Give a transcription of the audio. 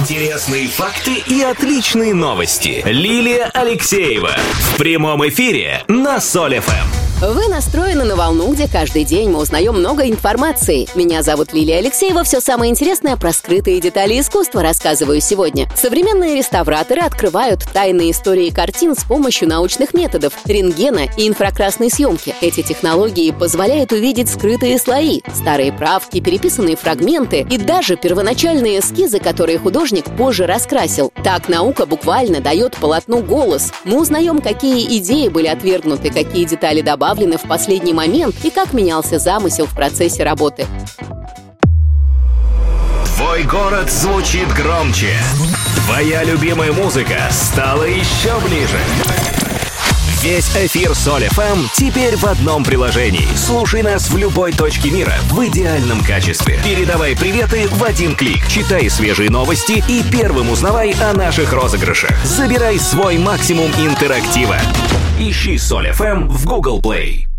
Интересные факты и отличные новости. Лилия Алексеева в прямом эфире на Соль ФМ. Вы настроены на волну, где каждый день мы узнаем много информации. Меня зовут Лилия Алексеева. Все самое интересное про скрытые детали искусства рассказываю сегодня. Современные реставраторы открывают тайные истории картин с помощью научных методов, рентгена и инфракрасной съемки. Эти технологии позволяют увидеть скрытые слои, старые правки, переписанные фрагменты и даже первоначальные эскизы, которые художник позже раскрасил. Так наука буквально дает полотну голос. Мы узнаем, какие идеи были отвергнуты, какие детали добавлены в последний момент и как менялся замысел в процессе работы. Твой город звучит громче. Твоя любимая музыка стала еще ближе. Весь эфир Соль ФМ теперь в одном приложении. Слушай нас в любой точке мира в идеальном качестве. Передавай приветы в один клик. Читай свежие новости и первым узнавай о наших розыгрышах. Забирай свой максимум интерактива. Ищи Соль ФМ в Google Play.